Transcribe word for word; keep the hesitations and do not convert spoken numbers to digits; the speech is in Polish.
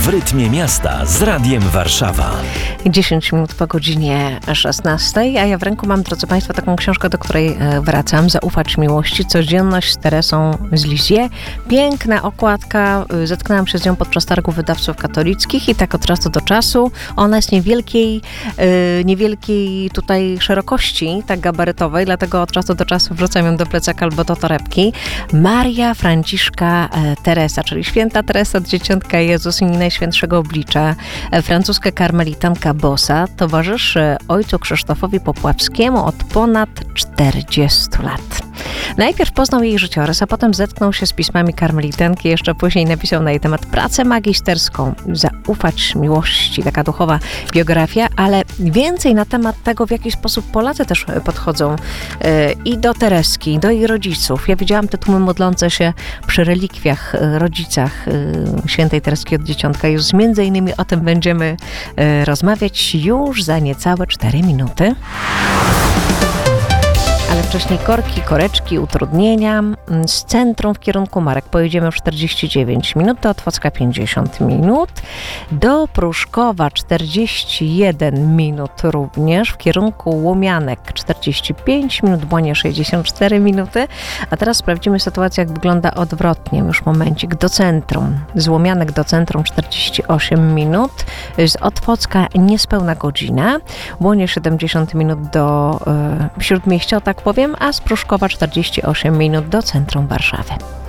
W rytmie miasta z Radiem Warszawa. dziesięć minut po godzinie szesnastej, a ja w ręku mam, drodzy Państwo, taką książkę, do której wracam. Zaufać miłości. Codzienność z Teresą z Lisieux. Piękna okładka. Zetknęłam się z nią podczas targu wydawców katolickich i tak od czasu do czasu. Ona jest niewielkiej, niewielkiej tutaj szerokości, tak gabarytowej, dlatego od czasu do czasu wrzucam ją do plecaka albo do torebki. Maria Franciszka Teresa, czyli święta Teresa, dzieciątka Jezus i Najświętszego Oblicza, francuska karmelitanka bossa, towarzyszy ojcu Krzysztofowi Popławskiemu od ponad czterdziestu lat. Najpierw poznał jej życiorys, a potem zetknął się z pismami karmelitanki, jeszcze później napisał na jej temat pracę magisterską. Zaufać miłości, taka duchowa biografia, ale więcej na temat tego, w jaki sposób Polacy też podchodzą yy, i do Tereski, i do jej rodziców. Ja widziałam te tłumy modlące się przy relikwiach, yy, rodzicach yy, świętej Tereski od Dzieciątka Jezus. Między innymi o tym będziemy yy, rozmawiać już za niecałe cztery minuty. Ale wcześniej korki, koreczki, utrudnienia. Z centrum w kierunku Marek pojedziemy w czterdzieści dziewięć minut, do Otwocka pięćdziesiąt minut, do Pruszkowa czterdzieści jeden minut również, w kierunku Łomianek czterdzieści pięć minut, Błonie sześćdziesiąt cztery minuty. A teraz sprawdzimy sytuację, jak wygląda odwrotnie. Już momencik, do centrum. Z Łomianek do centrum czterdzieści osiem minut, z Otwocka niespełna godzina, Błonie siedemdziesiąt minut do y, Śródmieścia, tak powiem, a z Pruszkowa czterdzieści osiem minut do centrum Warszawy.